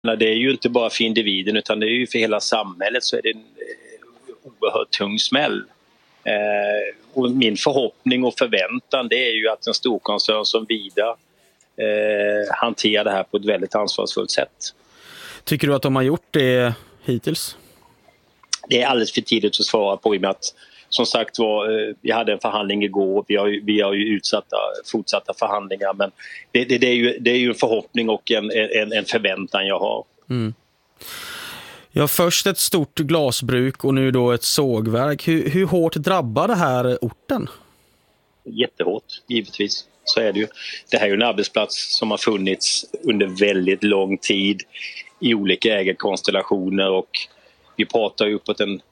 Det är ju inte bara för individen utan det är ju för hela samhället, så är det en oerhört tung smäll. Och min förhoppning och förväntan, det är ju att en storkoncern som Vida hanterar det här på ett väldigt ansvarsfullt sätt. Tycker du att de har gjort det hittills? Det är alldeles för tidigt att svara på, i och med att, som sagt var, vi hade en förhandling igår. Vi har ju fortsatta förhandlingar, men det är ju en förhoppning och en förväntan jag har. Mm. Ja, först ett stort glasbruk och nu då ett sågverk. Hur hårt drabbar det här orten? Jättehårt, givetvis. Så är det ju. Det här är ju en arbetsplats som har funnits under väldigt lång tid i olika ägarkonstellationer, och vi pratar ju uppåt en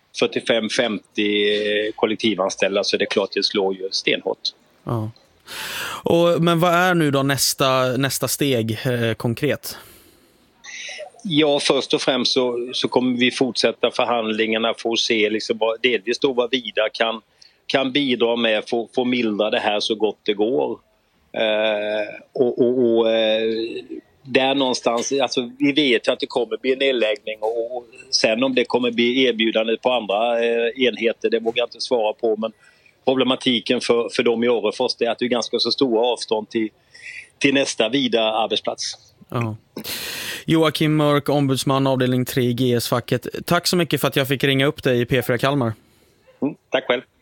45-50 kollektivanställda, så det är klart det slår ju stenhårt. Ja. Men vad är nu då nästa steg konkret? Ja, först och främst så kommer vi fortsätta förhandlingarna för att se liksom delvis då vad Vida kan bidra med för att mildra det här så gott det går. Där någonstans, alltså vi vet att det kommer bli en nedläggning, och sen om det kommer bli erbjudande på andra enheter, det vågar jag inte svara på, men problematiken för dem i Orrefors är att det är ganska så stora avstånd till nästa Vida arbetsplats. Ja. Joakim Mörk, ombudsman avdelning 3 GS-facket. Tack så mycket för att jag fick ringa upp dig i P4 Kalmar. Tack själv.